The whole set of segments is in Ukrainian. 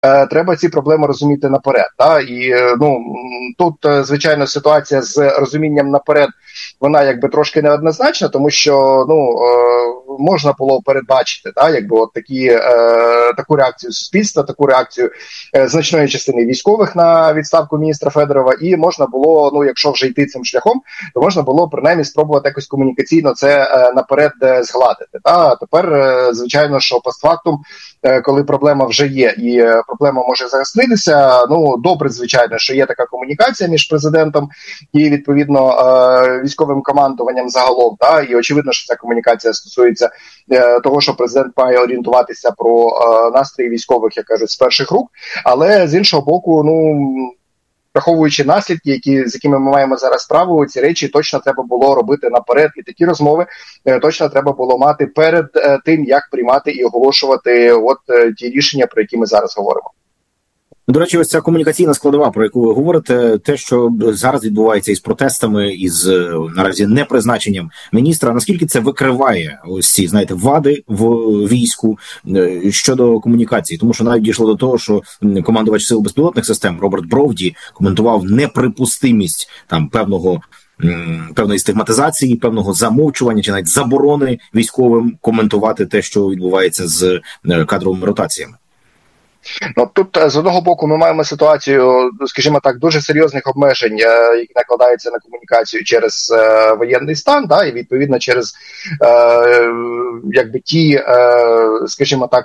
треба ці проблеми розуміти наперед. І тут, звичайно, ситуація з розумінням наперед, вона якби трошки неоднозначна, тому що можна було передбачити таку реакцію суспільства, таку реакцію значної частини військових на відставку міністра Федорова, і можна було, якщо вже йти цим шляхом, то можна було принаймні спробувати якось комунікаційно це наперед згладити. А тепер, звичайно, що постфактум, коли проблема вже є і проблема може загостритися, добре, звичайно, що є така комунікація між президентом і, відповідно, військовим командуванням загалом, і очевидно, що ця комунікація стосується того, що президент має орієнтуватися про настрої військових, як кажуть, з перших рук, але з іншого боку, враховуючи наслідки, з якими ми маємо зараз справу, ці речі точно треба було робити наперед, і такі розмови точно треба було мати перед тим, як приймати і оголошувати ті рішення, про які ми зараз говоримо. До речі, ось ця комунікаційна складова, про яку ви говорите, те, що зараз відбувається із протестами, із наразі непризначенням міністра, наскільки це викриває ось ці, вади в війську щодо комунікації? Тому що навіть дійшло до того, що командувач сил безпілотних систем Роберт Бровді коментував неприпустимість певної стигматизації, певного замовчування чи навіть заборони військовим коментувати те, що відбувається з кадровими ротаціями. Тут, з одного боку, ми маємо ситуацію, скажімо так, дуже серйозних обмежень, які накладаються на комунікацію через воєнний стан, і відповідно через ті, скажімо так,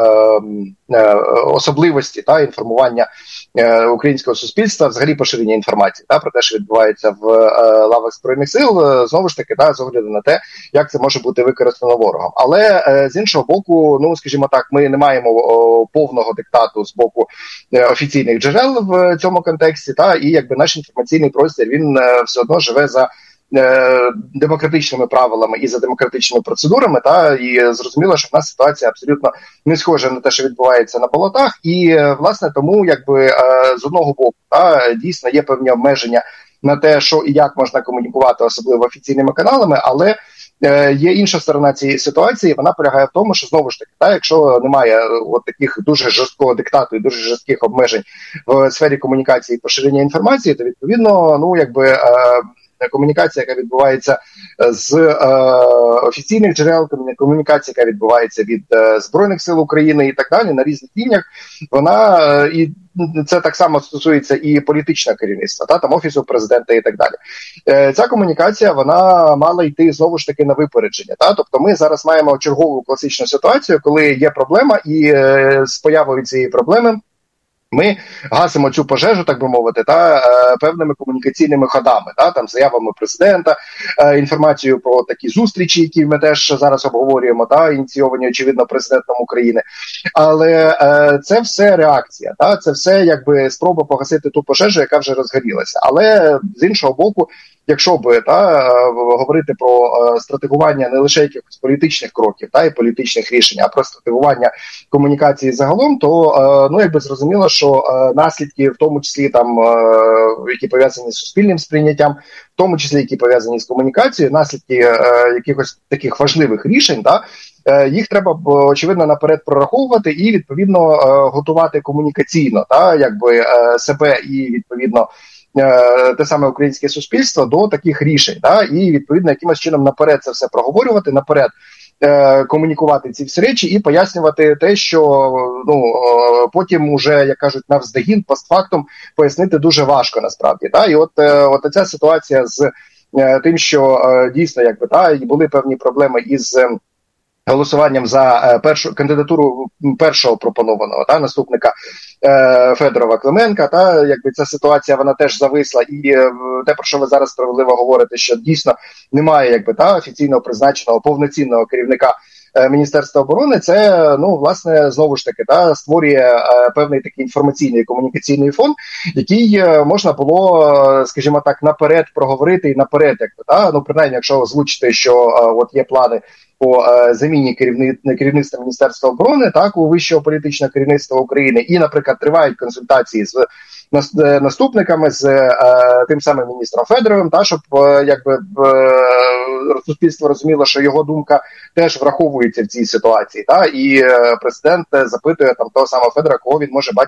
особливості інформування українського суспільства, взагалі поширення інформації про те, що відбувається в лавах Збройних сил, знову ж таки, з огляду на те, як це може бути використано ворогом. Але з іншого боку, скажімо так, ми не маємо повного диктату з боку офіційних джерел в цьому контексті, і наш інформаційний простір, він все одно живе за демократичними правилами і за демократичними процедурами, і зрозуміло, що в нас ситуація абсолютно не схожа на те, що відбувається на болотах, і, власне, тому, з одного боку, дійсно є певні обмеження на те, що і як можна комунікувати, особливо офіційними каналами, але є інша сторона цієї ситуації, вона полягає в тому, що, знову ж таки, якщо немає таких дуже жорсткого диктату і дуже жорстких обмежень в сфері комунікації і поширення інформації, то, відповідно, комунікація, яка відбувається з офіційних джерел, комунікація, яка відбувається від Збройних сил України і так далі, на різних рівнях, вона, і це так само стосується і політичного керівництва, там Офісу президента і так далі. Ця комунікація, вона мала йти знову ж таки на випередження. Тобто ми зараз маємо чергову класичну ситуацію, коли є проблема, і з появою цієї проблеми ми гасимо цю пожежу, так би мовити, певними комунікаційними ходами, там заявами президента, інформацією про такі зустрічі, які ми теж зараз обговорюємо, ініційовані, очевидно, президентом України. Але це все реакція, це все спроба погасити ту пожежу, яка вже розгорілася. Але з іншого боку, якщо би говорити про стратегування не лише якихось політичних кроків і політичних рішень, а про стратегування комунікації загалом, то зрозуміло, що наслідки, в тому числі які пов'язані з суспільним сприйняттям, в тому числі які пов'язані з комунікацією, наслідки якихось таких важливих рішень, їх треба, очевидно, наперед прораховувати і, відповідно, готувати комунікаційно, себе і, відповідно, те саме українське суспільство до таких рішень, і, відповідно, якимось чином наперед це все проговорювати, наперед комунікувати ці всі речі і пояснювати те, що потім уже, як кажуть, навздогін, постфактум пояснити дуже важко насправді. І от ця ситуація з тим, що дійсно були певні проблеми із голосуванням за кандидатуру першого пропонованого наступника Федорова Клименка, ця ситуація, вона теж зависла, і те, про що ви зараз справедливо говорите, що дійсно немає офіційно призначеного повноцінного керівника Міністерства оборони, це, власне, знову ж таки, створює певний такий інформаційний комунікаційний фон, який можна було, скажімо так, наперед проговорити і наперед, принаймні, якщо озвучити, що є плани по заміні керівництва Міністерства оборони, у вищого політичного керівництва України, і, наприклад, тривають консультації з наступниками, з тим самим міністром Федоровим, щоб суспільство розуміло, що його думка теж враховується в цій ситуації. І президент запитує там того самого Федора, кого він може бачити